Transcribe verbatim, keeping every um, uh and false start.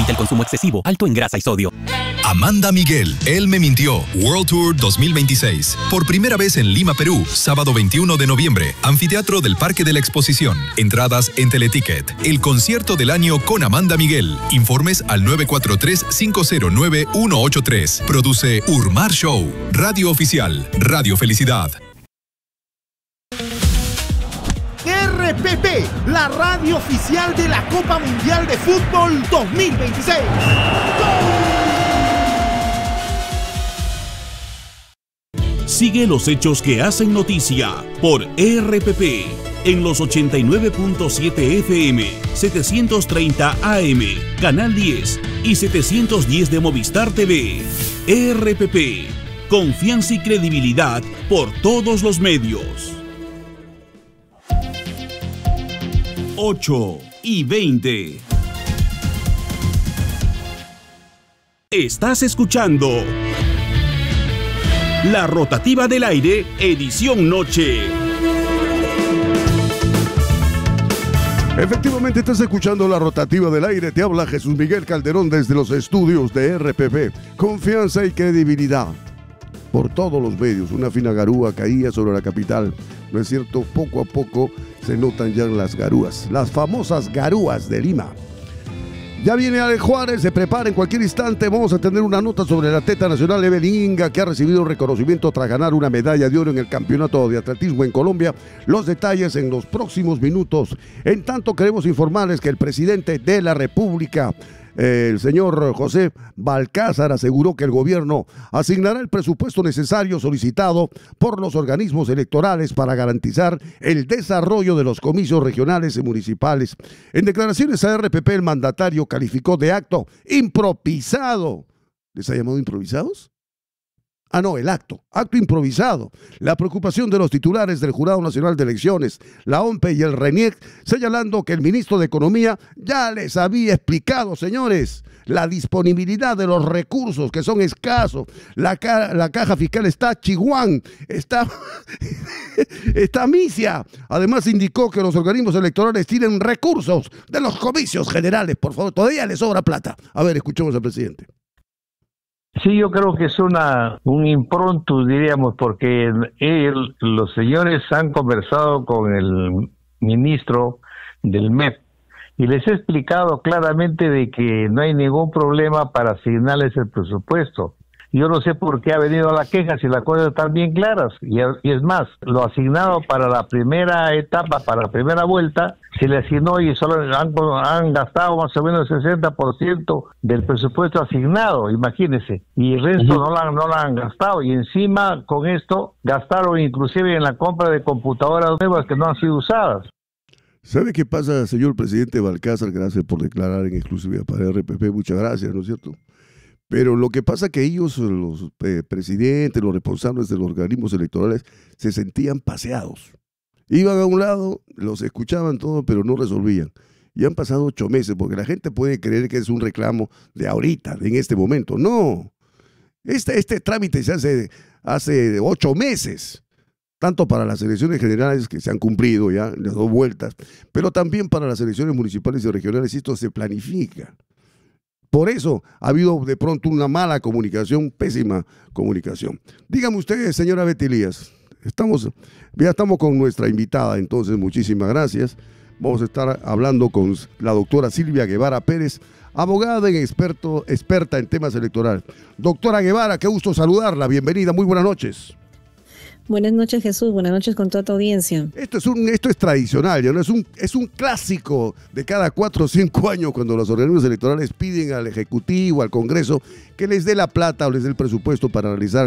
Evita el consumo excesivo, alto en grasa y sodio. Amanda Miguel, Él me mintió, World Tour dos mil veintiséis. Por primera vez en Lima, Perú, sábado veintiuno de noviembre, Anfiteatro del Parque de la Exposición. Entradas en Teleticket. El concierto del año con Amanda Miguel. Informes al nueve cuatro tres, cinco cero nueve, uno ocho tres. Produce Urmar Show. Radio Oficial. Radio Felicidad. R P P, la radio oficial de la Copa Mundial de Fútbol dos mil veintiséis. Sigue los hechos que hacen noticia por R P P en los ochenta y nueve punto siete F M, setecientos treinta A M, Canal diez y setecientos diez de Movistar T V. R P P, confianza y credibilidad por todos los medios. ocho y veinte. Estás escuchando La Rotativa del Aire, edición noche. Efectivamente, estás escuchando La Rotativa del Aire. Te habla Jesús Miguel Calderón desde los estudios de R P P. Confianza y credibilidad por todos los medios. Una fina garúa caía sobre la capital. ¿No es cierto? Poco a poco se notan ya las garúas, las famosas garúas de Lima. Ya viene Ale Juárez, se prepara en cualquier instante. Vamos a tener una nota sobre la atleta nacional Evelyn Inga, que ha recibido reconocimiento tras ganar una medalla de oro en el campeonato de atletismo en Colombia. Los detalles en los próximos minutos. En tanto, queremos informarles que el presidente de la República, el señor José Balcázar, aseguró que el gobierno asignará el presupuesto necesario solicitado por los organismos electorales para garantizar el desarrollo de los comicios regionales y municipales. En declaraciones a R P P, el mandatario calificó de acto improvisado. ¿Les ha llamado improvisados? Ah, no, el acto, acto improvisado. La preocupación de los titulares del Jurado Nacional de Elecciones, la O M P y el RENIEC, señalando que el ministro de Economía ya les había explicado, señores, la disponibilidad de los recursos que son escasos. La, ca la caja fiscal está chihuán, está, está misia. Además indicó que los organismos electorales tienen recursos de los comicios generales. Por favor, todavía les sobra plata. A ver, escuchemos al presidente. Sí, yo creo que es una un impronto, diríamos, porque él, los señores han conversado con el ministro del M E P y les he explicado claramente de que no hay ningún problema para asignarles el presupuesto. Yo no sé por qué ha venido la queja si las cosas están bien claras. Y, y es más, lo asignado para la primera etapa, para la primera vuelta, se le asignó y solo han, han gastado más o menos el sesenta por ciento del presupuesto asignado, imagínense. Y el resto uh-huh. no, la, no la han gastado. Y encima, con esto, gastaron inclusive en la compra de computadoras nuevas que no han sido usadas. ¿Sabe qué pasa, señor presidente Balcázar? Gracias por declarar en exclusividad para R P P. Muchas gracias, ¿no es cierto? Pero lo que pasa es que ellos, los eh, presidentes, los responsables de los organismos electorales, se sentían paseados. Iban a un lado, los escuchaban todo, pero no resolvían. Y han pasado ocho meses, porque la gente puede creer que es un reclamo de ahorita, de en este momento. No, este, este trámite se hace hace ocho meses, tanto para las elecciones generales que se han cumplido ya, las dos vueltas, pero también para las elecciones municipales y regionales. Esto se planifica. Por eso ha habido de pronto una mala comunicación, pésima comunicación. Dígame usted, señora Betty Elías, estamos, ya estamos con nuestra invitada, entonces muchísimas gracias. Vamos a estar hablando con la doctora Silvia Guevara Pérez, abogada y experto, experta en temas electorales. Doctora Guevara, qué gusto saludarla, bienvenida, muy buenas noches. Buenas noches, Jesús. Buenas noches con toda tu audiencia. Esto es un, esto es tradicional, ¿ya no? Es un, es un clásico de cada cuatro o cinco años cuando los organismos electorales piden al Ejecutivo, al Congreso, que les dé la plata o les dé el presupuesto para realizar